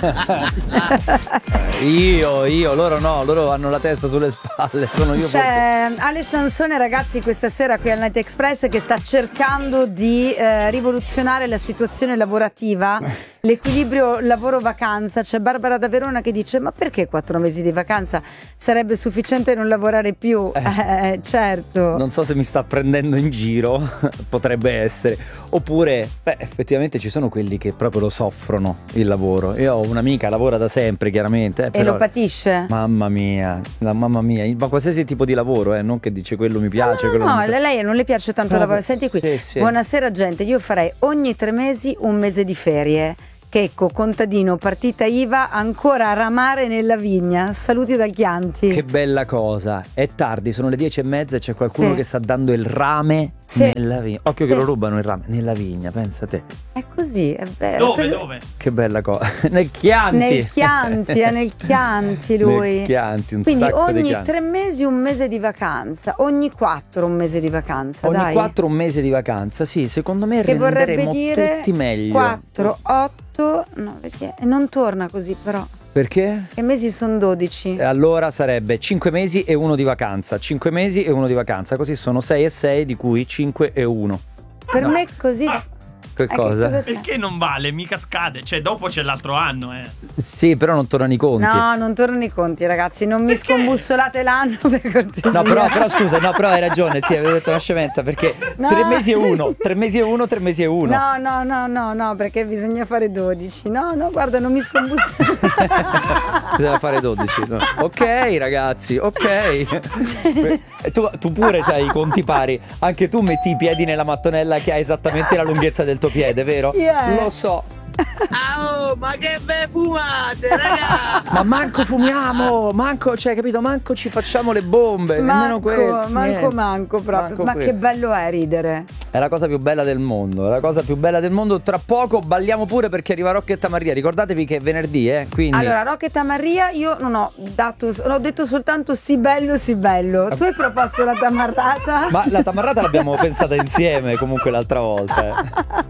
Loro no, loro hanno la testa sulle spalle. Sono io. C'è Ale Sansone, ragazzi, questa sera qui al Night Express, che sta cercando di rivoluzionare la situazione lavorativa, l'equilibrio lavoro-vacanza. C'è Barbara da Verona che dice: ma perché 4 mesi di vacanza? Sarebbe sufficiente non lavorare più. Certo. Non so se mi sta prendendo in giro, potrebbe essere. Oppure, effettivamente ci sono quelli che proprio lo soffrono il lavoro. Io ho un'amica, lavora da sempre, chiaramente. E però, lo patisce? Mamma mia, ma qualsiasi tipo di lavoro, non che dice quello mi piace. No, lei non le piace tanto lavorare. Senti qui, sì. Buonasera gente, io farei ogni 3 mesi un mese di ferie. Checco, contadino, partita IVA, ancora a ramare nella vigna. Saluti dal Chianti. Che bella cosa. È tardi, sono le 10:30 e c'è qualcuno che sta dando il rame nella vigna. Occhio che lo rubano il rame nella vigna, pensa te. È così, è vero. Dove? Che bella cosa. Nel Chianti. Nel Chianti lui. Nel Chianti, Quindi sacco di ogni Chianti. 3 mesi un mese di vacanza, ogni 4 un mese di vacanza, Ogni dai. 4 un mese di vacanza, sì, secondo me che vorrebbe renderemo dire tutti meglio. 4, 8, no, perché non torna così però. Perché? Che mesi sono 12? Allora sarebbe 5 mesi e 1 di vacanza, 5 mesi e 1 di vacanza, così sono 6 e 6, di cui 5 e 1. Per me così. Che cosa? Perché non vale? Mica scade. Cioè, dopo c'è l'altro anno, Sì, però non tornano i conti. No, non tornano i conti, ragazzi. Non mi scombussolate l'anno, per cortesia. No, però scusa, però hai ragione, sì, avevo detto una scemenza, perché 3 mesi e 1, 3 mesi e 1, 3 mesi e 1. No, perché bisogna fare 12. No, guarda, non mi scombussolate. Bisogna fare 12. No. Ok, ragazzi, ok. Tu pure c'hai i conti pari. Anche tu metti i piedi nella mattonella che ha esattamente la lunghezza del tuo piede, vero? Yeah. Lo so. Ma che be fumate, raga! Ma manco fumiamo, capito? Manco ci facciamo le bombe, nemmeno quello. Manco proprio. Ma che bello è ridere. È la cosa più bella del mondo, Tra poco balliamo pure perché arriva Rocchetta Maria. Ricordatevi che è venerdì, quindi. Allora, Rocchetta Maria, io non ho detto soltanto sì bello. Tu hai proposto la tamarrata? Ma la tamarrata l'abbiamo pensata insieme comunque l'altra volta.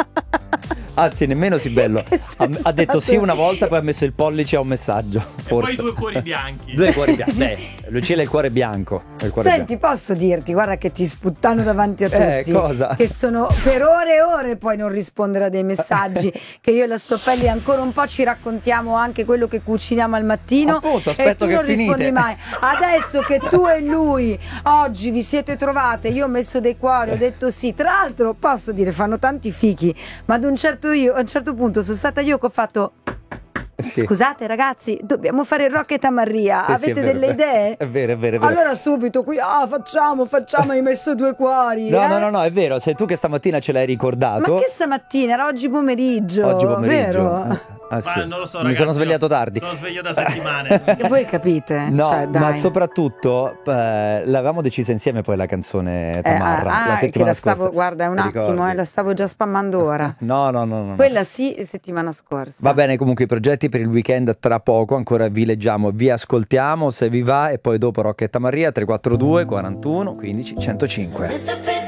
Anzi, nemmeno sì bello. Ha detto sì una volta, poi ha messo il pollice a un messaggio. Forse. E poi 2 cuori bianchi. 2 cuori bianchi. Lucilla ha il cuore bianco. Senti, posso dirti, guarda che ti sputtano davanti a tutti. Cosa? Che sono per ore e ore poi non rispondere a dei messaggi. Che io e la Stoppelli ancora un po' ci raccontiamo anche quello che cuciniamo al mattino. Appunto, aspetto e tu che non finite. rispondi mai. Adesso che tu e lui oggi vi siete trovate, io ho messo dei cuori, ho detto sì. Tra l'altro posso dire, fanno tanti fichi, ma a un certo punto sono stata io che ho fatto: sì. Scusate ragazzi, dobbiamo fare il Rocchetta Maria, Sì, avete sì, è vero, delle idee? È vero. Allora subito qui, facciamo, hai messo 2 cuori. No, è vero, sei tu che stamattina ce l'hai ricordato. Ma che stamattina? Era oggi pomeriggio. Vero? Ah, sì. Ma non lo so, ragazzi. Mi sono svegliato tardi. Sono sveglio da settimane. E voi capite? No, cioè, dai. ma soprattutto l'avevamo decisa insieme poi la canzone Tamarra la settimana scorsa. Guarda, un attimo, la stavo già spammando ora. No. Quella sì, settimana scorsa. Va bene, comunque i progetti per il weekend tra poco, ancora vi leggiamo, vi ascoltiamo se vi va, e poi dopo Rocchetta Maria 342 41 15 105.